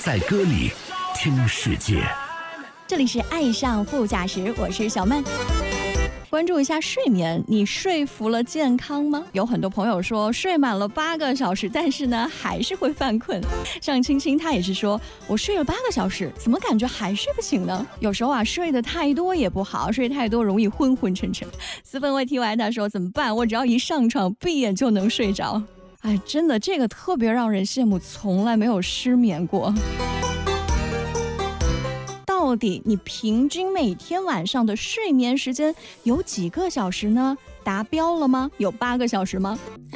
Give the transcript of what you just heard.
在歌里听世界。 这里是爱上副驾驶，我是小曼。关注一下睡眠，你睡服了健康吗？有很多朋友说睡满了8个小时，但是呢还是会犯困。像青青她也是说，我睡了8个小时，怎么感觉还睡不醒呢？有时候啊睡得太多也不好，睡太多容易昏昏沉沉。4分为 TY 他说怎么办？我只要一上床闭眼就能睡着。哎，真的这个特别让人羡慕，从来没有失眠过。到底你平均每天晚上的睡眠时间有几个小时呢？达标了吗？有8个小时吗？